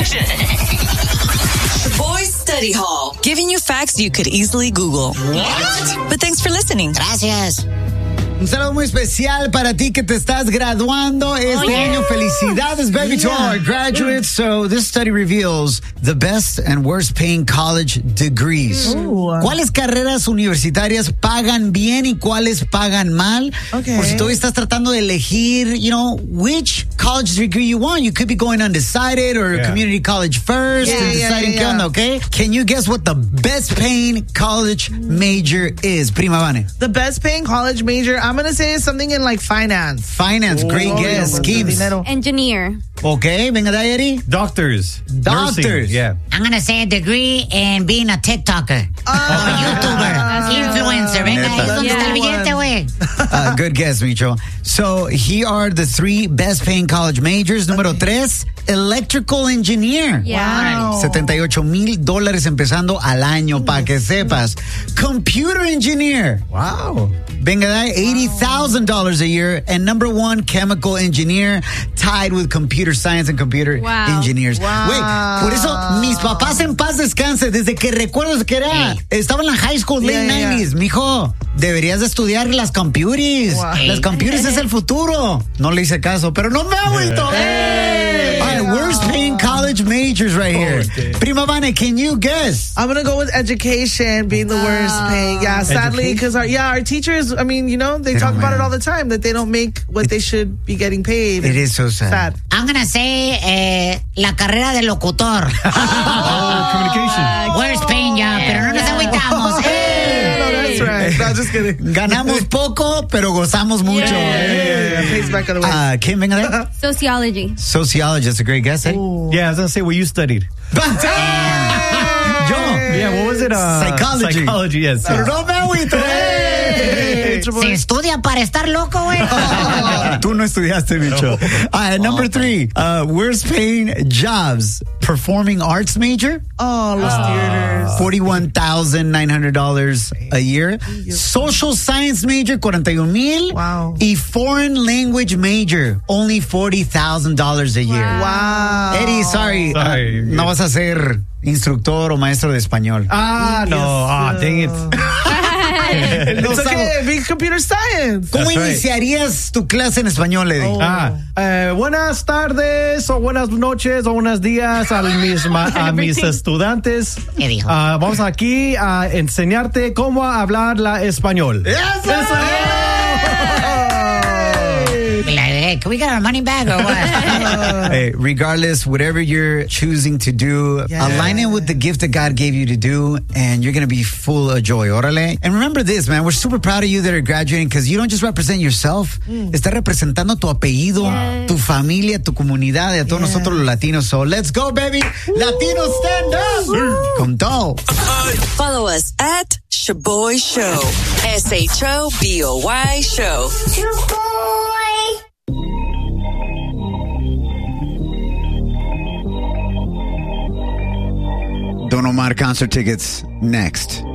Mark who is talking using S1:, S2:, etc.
S1: station. Boys Study Hall, giving you facts you could easily Google. What? But thanks for listening.
S2: Gracias.
S3: Un saludo muy especial para ti que te estás graduando este año. Felicidades, baby, to all our graduates. So this study reveals the best and worst paying college degrees. ¿Cuáles carreras universitarias pagan bien y cuáles pagan mal?
S4: Okay.
S3: Por si todavía estás tratando de elegir, which college degree you want. You could be going undecided or community college first and deciding qué onda, okay? Can you guess what the best paying college major is, Prima Vane?
S4: The best paying college major, I'm going to say something in like finance.
S3: Finance, great guess. Gibbs.
S5: Engineer.
S3: Okay, venga de ahí, Eddie.
S6: Doctors.
S3: Doctors.
S6: Nursing, yeah.
S2: I'm going to say a degree in being a TikToker. YouTuber. Influencer. Venga, ahí donde está el billete, güey.
S3: Good guess, Micho. So here are the three best paying college majors. Número 3, electrical engineer.
S5: Yeah.
S4: Wow.
S3: $78,000 empezando al año, para que sepas. Computer engineer.
S6: Wow.
S3: Venga de ahí, $80,000 a year. And number 1, chemical engineer, tied with computer science and computer engineers. Güey, por eso mis papás en paz descanse, desde que recuerdo que estaba en la high school, late 90s. Mijo, deberías de estudiar las computers. Las computers es el futuro. No le hice caso, pero no me agüito. All right, worst paying college majors right here. Prima Vane, can you guess?
S4: I'm going to go with education being the worst paying. Yeah, sadly, because our teachers, I mean, they talk about it all the time, that they don't make what they should be getting paid.
S3: It is so sad.
S2: I'm going to say la carrera de locutor.
S6: Communication.
S2: Worst paying job, pero no nos agüitamos.
S4: No, that's right. No, just kidding.
S3: Ganamos poco, pero gozamos mucho.
S4: Pays back on the way.
S3: ¿Quién venga de ahí?
S5: Sociology.
S3: Sociology, that's a great guess, eh?
S6: Yeah, I was going to say what you studied.
S3: Yo.
S6: Yeah, what was it?
S3: Psychology.
S6: Psychology, yes.
S3: Pero no me agüito.
S2: Se estudia para estar loco, güey.
S3: Tú no estudiaste, bicho. Number 3, worst paying jobs. Performing arts major.
S4: Oh, los theaters.
S3: $41,900 a year. Social science major, $41,000.
S4: Wow.
S3: Y foreign language major, only $40,000 a year.
S4: Wow.
S3: Eddie, sorry. No vas a ser instructor o maestro de español.
S6: No. Dang it.
S4: It's okay, big computer science.
S3: ¿Cómo iniciarías tu clase en español, Eddie?
S6: Buenas tardes, o buenas noches, o buenos días a mis estudiantes.
S2: ¿Qué dijo?
S6: Vamos aquí a enseñarte cómo hablar la español.
S2: Can we get our money back or what?
S3: Hey, regardless, whatever you're choosing to do, align it with the gift that God gave you to do, and you're going to be full of joy. Órale. And remember this, man, we're super proud of you that are graduating, because you don't just represent yourself, estás representando tu apellido, tu familia, tu comunidad, y a todos nosotros los latinos. So let's go, baby. Latinos, stand up. Con todo.
S1: Follow us at Shaboy Show. SHOBOY Show.
S3: Don Omar concert tickets next.